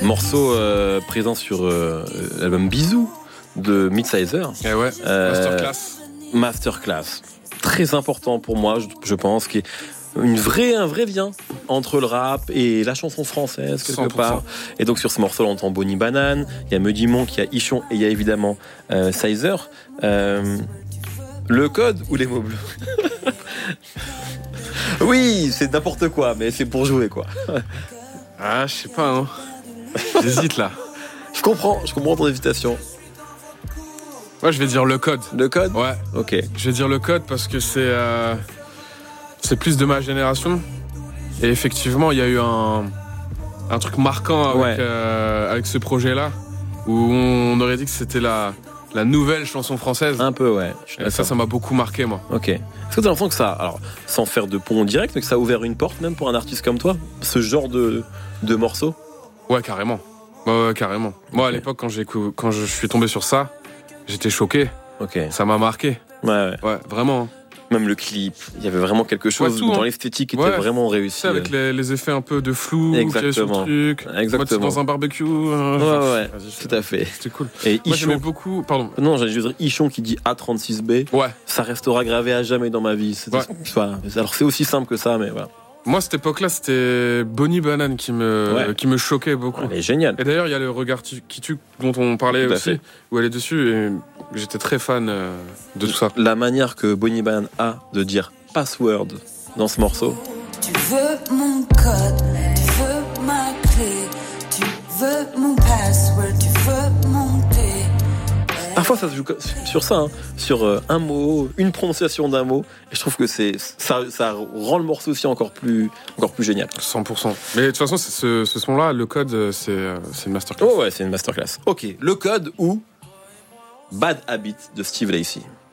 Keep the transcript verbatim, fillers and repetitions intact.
Morceau euh, présent sur euh, l'album Bisous de Midsizer. Et ouais, Euh, masterclass. Masterclass. Très important pour moi, je, je pense, qui est une vraie, un vrai lien entre le rap et la chanson française, quelque cent pour cent. part. Et donc, sur ce morceau, on entend Bonnie Banane, il y a Meudimont, il y a Ichon et il y a évidemment euh, Sizer. Euh, le code ou les mots bleus? Oui, c'est n'importe quoi, mais c'est pour jouer, quoi. Ah, je sais pas, hein. J'hésite là. Je comprends, je comprends ton hésitation. Ouais, je vais dire le code. Le code? Ouais. Ok. Je vais dire le code parce que c'est euh, c'est plus de ma génération. Et effectivement, il y a eu un, un truc marquant avec, Ouais. euh, avec ce projet-là, où on aurait dit que c'était la, la nouvelle chanson française. Un peu, ouais. Je suis Et ça, d'accord. ça m'a beaucoup marqué, moi. Ok. Est-ce que tu as l'impression que ça, alors, sans faire de pont direct, mais que ça a ouvert une porte même pour un artiste comme toi, ce genre de, de morceau? Ouais, carrément. Ouais, ouais, carrément. Moi, à Ok. l'époque, quand, j'ai, quand je suis tombé sur ça, j'étais choqué. Ok. Ça m'a marqué. Ouais, ouais. Ouais, vraiment. Même le clip, il y avait vraiment quelque chose Ouais, tout, dans hein. l'esthétique qui Ouais. était vraiment Tu réussi. sais, avec les, les effets un peu de flou, qu'il y avait sur Exactement. le truc. Exactement. En mode, c'est dans un barbecue. euh, Ouais, enfin, ouais, vas-y, tout à fait. C'était cool. Et Moi, j'aimais Ichon, beaucoup. Pardon. non, j'allais juste dire Ichon qui dit A trente-six B, Ouais. ça restera gravé à jamais dans ma vie. C'était- Ouais. voilà. Alors c'est aussi simple que ça, mais voilà. Moi, cette époque-là, c'était Bonnie Banane qui me, Ouais. qui me choquait beaucoup. Elle est géniale. Et d'ailleurs, il y a le regard tu- qui tue dont on parlait Tout à aussi, fait. où elle est dessus, et j'étais très fan euh, de tout ça. La manière que Bonnie Banane a de dire password dans ce morceau. Tu veux mon code, tu veux ma clé, tu veux mon password, tu veux monter. Parfois ça se joue sur ça, hein, sur euh, un mot, une prononciation d'un mot, et je trouve que c'est ça, ça rend le morceau aussi encore plus, encore plus génial. cent pour cent. Mais de toute façon, c'est ce, ce son-là, le code, c'est, euh, c'est une masterclass. Oh ouais, c'est une masterclass. Ok, le code ou Bad Habit de Steve Lacy.